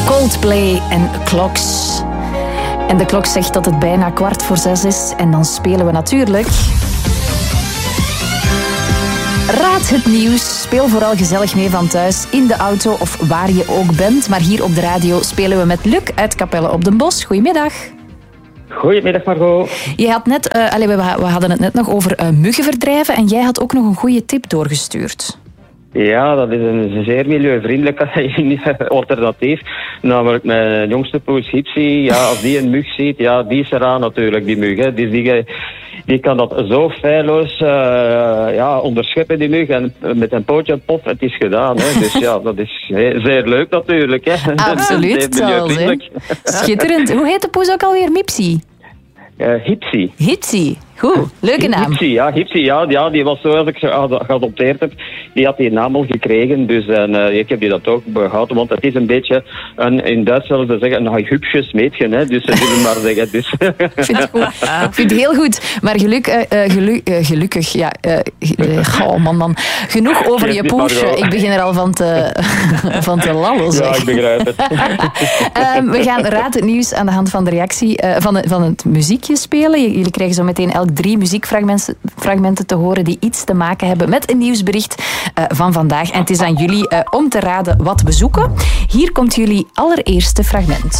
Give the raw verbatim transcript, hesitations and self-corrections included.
Coldplay en Clocks. En de klok zegt dat het bijna kwart voor zes is. En dan spelen we natuurlijk... Raad het nieuws. Speel vooral gezellig mee van thuis, in de auto of waar je ook bent. Maar hier op de radio spelen we met Luc uit Capelle op den Bosch. Goedemiddag. Goedemiddag Margot. Je had net, uh, allez, we, we hadden het net nog over uh, muggen verdrijven en jij had ook nog een goede tip doorgestuurd. Ja, dat is een zeer milieuvriendelijk alternatief. Namelijk mijn jongste poes Hipsy. Ja, als die een mug ziet, ja, die is eraan natuurlijk, die mug. Hè. Die, die, die kan dat zo feilloos uh, ja, onderscheppen, die mug. En met een pootje, pof, het is gedaan. Hè. Dus ja, dat is he- zeer leuk natuurlijk. Hè. Absoluut zelfs. Schitterend. Hoe heet de poes ook alweer? Mipsy? Uh, Hipsy. Hipsy. Goed, leuke naam. Hipsy, ja, Hipsy, ja, ja, die was zoals ik geadopteerd heb, die had die naam al gekregen, dus en, uh, ik heb die dat ook behouden, want het is een beetje, een, in Duits zullen ze zeggen, een hupsjes meidje, hè, dus ze zullen maar zeggen. Dus. Ik vind het goed. Ik vind het heel goed, maar geluk, uh, gelu- uh, gelukkig, ja, uh, oh man, man, genoeg over je poesje. Ik begin er al van te, van te lallen, zeg. Ja, ik begrijp het. um, we gaan Raad het nieuws aan de hand van de reactie, uh, van, van het muziekje spelen. Jullie krijgen zo meteen elk drie muziekfragmenten fragmenten te horen die iets te maken hebben met een nieuwsbericht uh, van vandaag. En het is aan jullie uh, om te raden wat we zoeken. Hier komt jullie allereerste fragment.